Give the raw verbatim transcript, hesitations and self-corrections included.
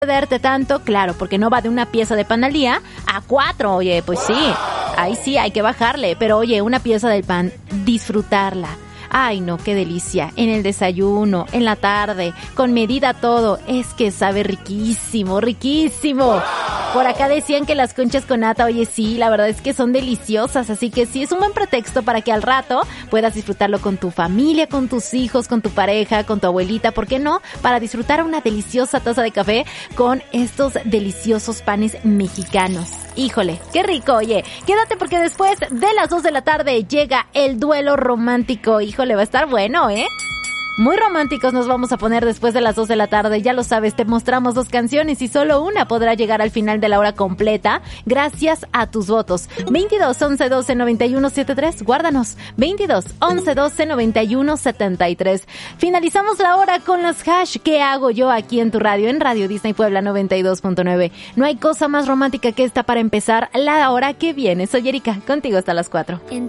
Darte tanto, claro, porque no va de una pieza de pan al día a cuatro, oye, pues sí, ahí sí hay que bajarle, pero oye, una pieza del pan, disfrutarla. Ay, no, qué delicia. En el desayuno, en la tarde, con medida todo. Es que sabe riquísimo, riquísimo. Por acá decían que las conchas con nata, oye, sí, la verdad es que son deliciosas. Así que sí, es un buen pretexto para que al rato puedas disfrutarlo con tu familia, con tus hijos, con tu pareja, con tu abuelita. ¿Por qué no? Para disfrutar una deliciosa taza de café con estos deliciosos panes mexicanos. Híjole, qué rico, oye. Quédate porque después de las dos de la tarde llega el duelo romántico. Híjole, va a estar bueno, ¿eh? Muy románticos nos vamos a poner después de las dos de la tarde. Ya lo sabes, te mostramos dos canciones y solo una podrá llegar al final de la hora completa gracias a tus votos. veintidós, once, doce, noventa y uno, setenta y tres. Guárdanos. veintidós, once, doce, noventa y uno, setenta y tres. Finalizamos la hora con las hash. ¿Qué hago yo aquí en tu radio? En Radio Disney Puebla noventa y dos punto nueve. No hay cosa más romántica que esta para empezar la hora que viene. Soy Erika, contigo hasta las cuatro.